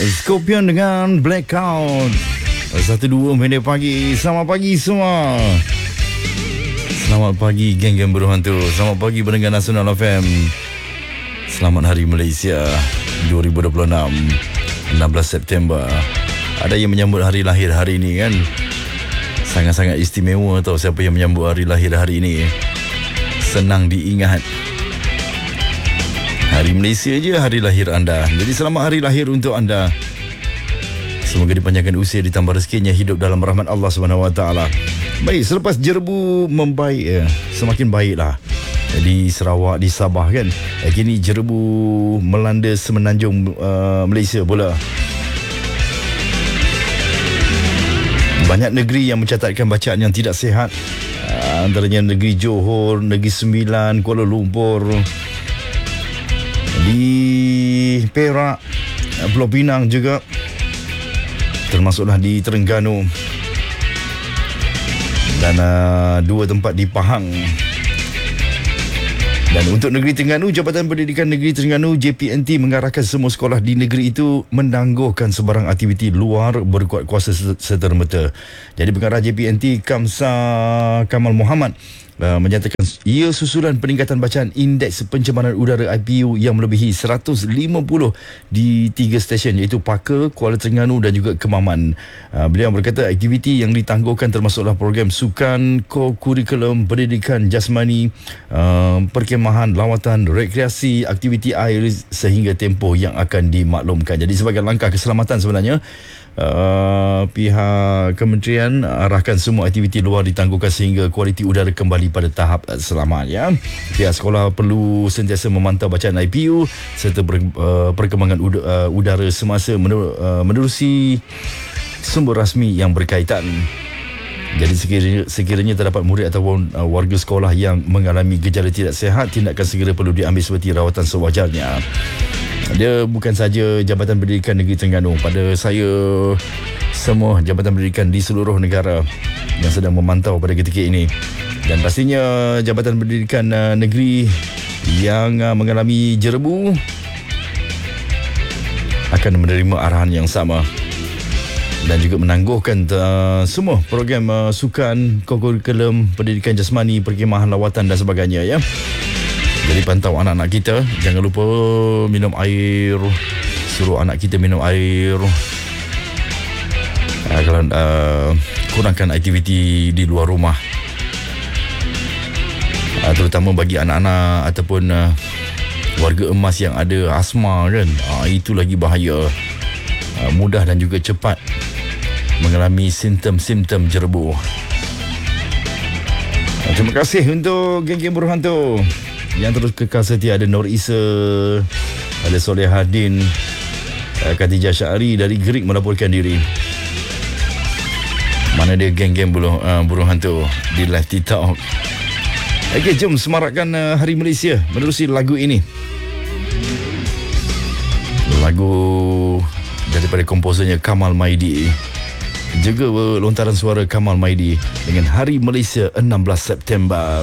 Scorpion dengan Blackout. 1-2 minit pagi. Selamat pagi semua. Selamat pagi geng-geng berhantu. Selamat pagi pendengar Nasional FM. Selamat Hari Malaysia 2026 16 September. Ada yang menyambut hari lahir hari ini kan. Sangat-sangat istimewa tau siapa yang menyambut hari lahir hari ini. Senang diingat. Hari Malaysia je hari lahir anda. Jadi selamat hari lahir untuk anda. Semoga dipanjangkan usia, ditambah rezekinya, hidup dalam rahmat Allah SWT. Baik, selepas Jerebu membaik, semakin baiklah di Sarawak, di Sabah kan. Kini Jerebu melanda semenanjung Malaysia pula. Banyak negeri yang mencatatkan bacaan yang tidak sihat. Antaranya negeri Johor, negeri Sembilan, Kuala Lumpur, di Perak, Pulau Pinang juga, termasuklah di Terengganu dan dua tempat di Pahang. Dan untuk negeri Terengganu, Jabatan Pendidikan Negeri Terengganu JPNT mengarahkan semua sekolah di negeri itu menangguhkan sebarang aktiviti luar berkuat kuasa serta-merta. Jadi pengarah JPNT Kamsa Kamal Muhammad menyatakan ia susulan peningkatan bacaan indeks pencemaran udara IPU yang melebihi 150 di 3 stesen iaitu Paka, Kuala Terengganu dan juga Kemaman. Beliau berkata aktiviti yang ditangguhkan termasuklah program sukan, kurikulum, pendidikan jasmani, perkemahan, lawatan, rekreasi, aktiviti air sehingga tempoh yang akan dimaklumkan. Jadi sebagai langkah keselamatan sebenarnya, pihak kementerian arahkan semua aktiviti luar ditangguhkan sehingga kualiti udara kembali pada tahap selamat ya. Pihak sekolah perlu sentiasa memantau bacaan IPU serta perkembangan udara semasa menerusi sumber rasmi yang berkaitan. Jadi sekiranya terdapat murid ataupun warga sekolah yang mengalami gejala tidak sihat, tindakan segera perlu diambil seperti rawatan sewajarnya. Dia bukan saja Jabatan Pendidikan Negeri Terengganu, pada saya semua Jabatan Pendidikan di seluruh negara yang sedang memantau pada ketika ini. Dan pastinya Jabatan Pendidikan Negeri yang mengalami jerebu akan menerima arahan yang sama dan juga menangguhkan semua program sukan, kurikulum, pendidikan jasmani, perkemahan, lawatan dan sebagainya ya. Jadi pantau anak-anak kita, jangan lupa minum air, suruh anak kita minum air. Kalau kurangkan aktiviti di luar rumah, terutama bagi anak-anak ataupun warga emas yang ada asma kan, itu lagi bahaya. Mudah dan juga cepat mengalami simptom-simptom jerebu. Terima kasih untuk geng-geng berhantu yang terus kekal setia. Ada Nur Isa, ada Soleh Hadin, Khatijah Syahri dari Gerik melaporkan diri. Mana dia geng-geng burung hantu di live TikTok. Okey, jom semarakkan Hari Malaysia menerusi lagu ini. Lagu daripada komposernya Kamal Maidi. Juga lontaran suara Kamal Maidi dengan Hari Malaysia 16 September.